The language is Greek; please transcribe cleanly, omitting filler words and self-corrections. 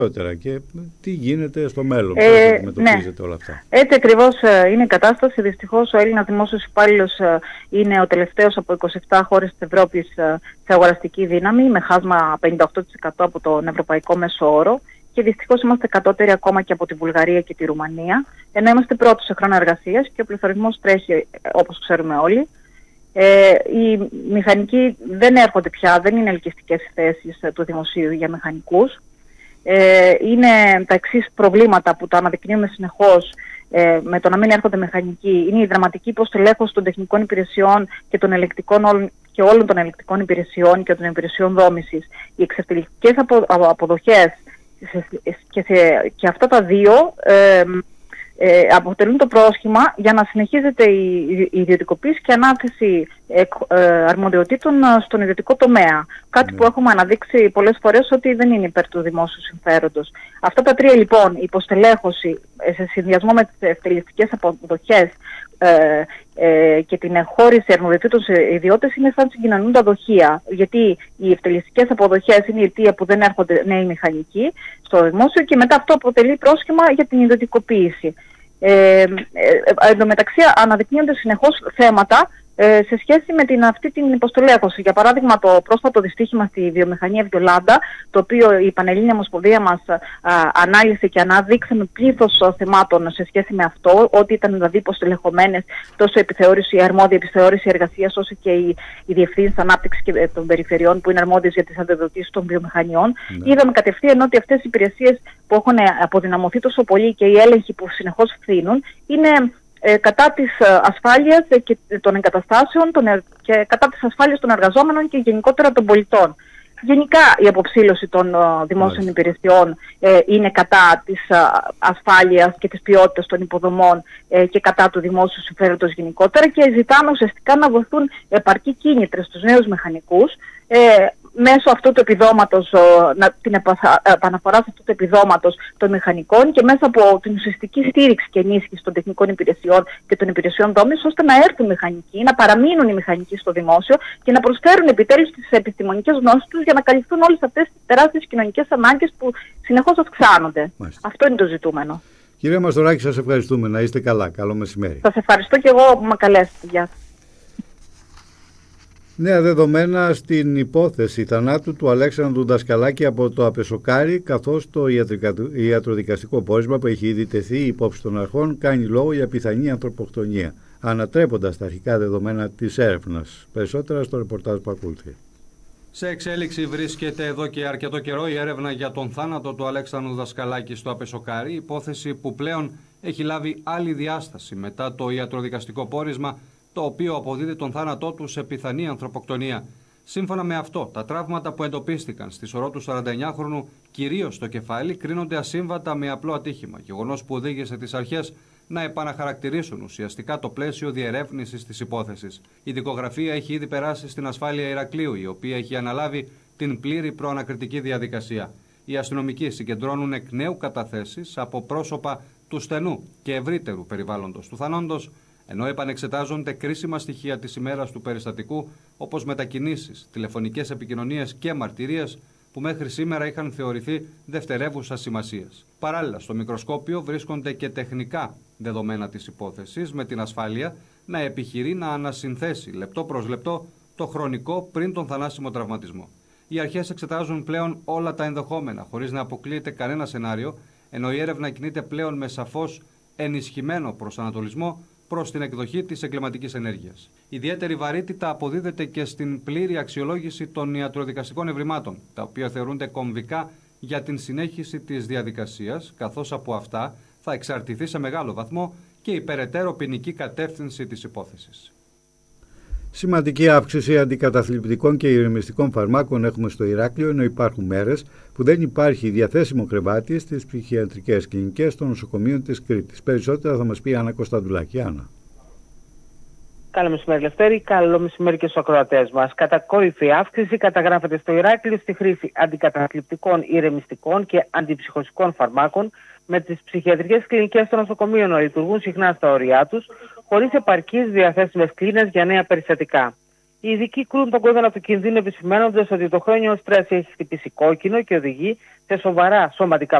Και τι γίνεται στο μέλλον, πώς αντιμετωπίζετε όλα αυτά? Έτσι ακριβώς είναι η κατάσταση. Δυστυχώς ο Έλληνας δημόσιος υπάλληλος είναι ο τελευταίος από 27 χώρες της Ευρώπης σε αγοραστική δύναμη, με χάσμα 58% από τον ευρωπαϊκό μέσο όρο. Και δυστυχώς είμαστε κατώτεροι ακόμα και από τη Βουλγαρία και τη Ρουμανία, ενώ είμαστε πρώτοι σε χρόνο εργασίας και ο πληθωρισμός τρέχει, όπως ξέρουμε όλοι. Οι μηχανικοί δεν έρχονται πια, δεν είναι ελκυστικές θέσεις του δημοσίου για μηχανικούς. Είναι τα εξής προβλήματα που τα αναδεικνύουμε συνεχώς με το να μην έρχονται μηχανικοί. Είναι η δραματική υποστελέχωση των τεχνικών υπηρεσιών και των ελεκτικών και όλων των ελεκτικών υπηρεσιών και των υπηρεσιών δόμησης. Οι εξευτελιστικές αποδοχές και αυτά τα δύο αποτελούν το πρόσχημα για να συνεχίζεται η ιδιωτικοποίηση και ανάθεση αρμοδιοτήτων στον ιδιωτικό τομέα. Κάτι που έχουμε αναδείξει πολλές φορές ότι δεν είναι υπέρ του δημόσιου συμφέροντος. Αυτά τα τρία λοιπόν, η υποστελέχωση σε συνδυασμό με τις εκτελεστικές αποδοχές και την εγχώρηση αρμοδιοτήτων σε ιδιώτες, είναι σαν συγκοινωνούντα δοχεία. Γιατί οι εκτελεστικές αποδοχές είναι η αιτία που δεν έρχονται νέοι μηχανικοί στο δημόσιο και μετά αυτό αποτελεί πρόσχημα για την ιδιωτικοποίηση. Εν τω μεταξύ αναδεικνύονται συνεχώς θέματα σε σχέση με αυτή την υποστελέχωση. Για παράδειγμα, το πρόσφατο δυστύχημα στη βιομηχανία Βιολάντα, το οποίο η Πανελλήνια Ομοσπονδία μας ανάλυσε και ανάδειξε με πλήθος θεμάτων σε σχέση με αυτό, ότι ήταν δηλαδή υποστελεχωμένες τόσο η αρμόδια επιθεώρηση εργασίας, όσο και οι διευθύνσεις ανάπτυξης και των περιφερειών που είναι αρμόδιες για τις αντιδοτήσεις των βιομηχανιών. Είδαμε κατευθείαν ότι αυτές οι υπηρεσίες που έχουν αποδυναμωθεί τόσο πολύ και οι έλεγχοι που συνεχώς φθήνουν είναι κατά της ασφάλειας και των εγκαταστάσεων και κατά της ασφάλειας των εργαζόμενων και γενικότερα των πολιτών. Γενικά η αποψήλωση των δημόσιων υπηρεσιών είναι κατά της ασφάλειας και της ποιότητας των υποδομών και κατά του δημόσιου συμφέροντος γενικότερα και ζητάμε ουσιαστικά να δοθούν επαρκή κίνητρα στους νέους μηχανικούς μέσω αυτού του επιδόματος, την επαναφορά σε αυτού του επιδόματος των μηχανικών και μέσα από την ουσιαστική στήριξη και ενίσχυση των τεχνικών υπηρεσιών και των υπηρεσιών δόμησης, ώστε να έρθουν μηχανικοί, να παραμείνουν οι μηχανικοί στο δημόσιο και να προσφέρουν επιτέλους τις επιστημονικές γνώσεις τους για να καλυφθούν όλες αυτές τις τεράστιες κοινωνικές ανάγκες που συνεχώς αυξάνονται. Μάλιστα. Αυτό είναι το ζητούμενο. Κυρία Μαστοράκη, σας ευχαριστούμε. Να είστε καλά. Καλό μεσημέρι. Σας ευχαριστώ και εγώ που με καλέσατε. Γεια σας. Νέα δεδομένα στην υπόθεση θανάτου του Αλέξανδρου Δασκαλάκη από το Απεσοκάρι, καθώς το ιατροδικαστικό πόρισμα που έχει ήδη τεθεί υπόψη των αρχών κάνει λόγο για πιθανή ανθρωποκτονία, ανατρέποντας τα αρχικά δεδομένα της έρευνας. Περισσότερα στο ρεπορτάζ που ακολουθεί. Σε εξέλιξη βρίσκεται εδώ και αρκετό καιρό η έρευνα για τον θάνατο του Αλέξανδρου Δασκαλάκη στο Απεσοκάρι, υπόθεση που πλέον έχει λάβει άλλη διάσταση μετά το ιατροδικαστικό πόρισμα, το οποίο αποδίδει τον θάνατό του σε πιθανή ανθρωποκτονία. Σύμφωνα με αυτό, τα τραύματα που εντοπίστηκαν στη σωρό του 49χρονου, κυρίως στο κεφάλι, κρίνονται ασύμβατα με απλό ατύχημα, γεγονός που οδήγησε τις αρχές να επαναχαρακτηρίσουν ουσιαστικά το πλαίσιο διερεύνησης της υπόθεσης. Η δικογραφία έχει ήδη περάσει στην ασφάλεια Ηρακλείου, η οποία έχει αναλάβει την πλήρη προανακριτική διαδικασία. Οι αστυνομικοί συγκεντρώνουν εκ νέου καταθέσεις από πρόσωπα του στενού και ευρύτερου περιβάλλοντος του θανόντος, ενώ επανεξετάζονται κρίσιμα στοιχεία της ημέρας του περιστατικού, όπως μετακινήσεις, τηλεφωνικές επικοινωνίες και μαρτυρίες που μέχρι σήμερα είχαν θεωρηθεί δευτερεύουσας σημασίας. Παράλληλα, στο μικροσκόπιο βρίσκονται και τεχνικά δεδομένα της υπόθεσης, με την ασφάλεια να επιχειρεί να ανασυνθέσει λεπτό προς λεπτό το χρονικό πριν τον θανάσιμο τραυματισμό. Οι αρχές εξετάζουν πλέον όλα τα ενδεχόμενα, χωρίς να αποκλείεται κανένα σενάριο, ενώ η έρευνα κινείται πλέον με σαφώς ενισχυμένο προσανατολισμό προς την εκδοχή της εγκληματικής ενέργειας. Ιδιαίτερη βαρύτητα αποδίδεται και στην πλήρη αξιολόγηση των ιατροδικαστικών ευρημάτων, τα οποία θεωρούνται κομβικά για την συνέχιση της διαδικασίας, καθώς από αυτά θα εξαρτηθεί σε μεγάλο βαθμό και η περαιτέρω ποινική κατεύθυνση της υπόθεσης. Σημαντική αύξηση αντικαταθλιπτικών και ηρεμιστικών φαρμάκων έχουμε στο Ηράκλειο, ενώ υπάρχουν μέρες που δεν υπάρχει διαθέσιμο κρεβάτι στις ψυχιατρικές κλινικές των νοσοκομείων της Κρήτης. Περισσότερα θα μας πει η Άννα Κωνσταντουλάκη. Άννα. Καλό μεσημέρι, Λευτέρη. Καλό μεσημέρι και στους ακροατές μας. Κατακόρυφη αύξηση καταγράφεται στο Ηράκλειο στη χρήση αντικαταθλιπτικών, ηρεμιστικών και αντιψυχωσικών φαρμάκων, με τις ψυχιατρικές κλινικές των νοσοκομείων να λειτουργούν συχνά στα όρια τους, χωρίς επαρκείς διαθέσιμες κλίνες για νέα περιστατικά. Οι ειδικοί κρούν τον κόδωνα του κινδύνου, επισημαίνοντας ότι το χρόνιο στρες έχει χτυπήσει κόκκινο και οδηγεί σε σοβαρά σωματικά